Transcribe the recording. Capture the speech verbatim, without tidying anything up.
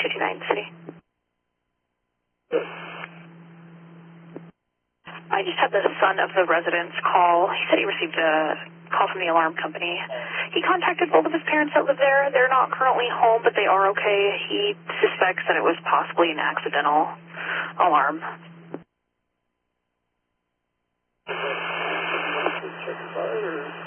two two nine City. I just had the son of the residence call. He said he received a call from the alarm company. He contacted both of his parents that live there. They're not currently home, but they are okay. He suspects that it was possibly an accidental alarm. Check fire or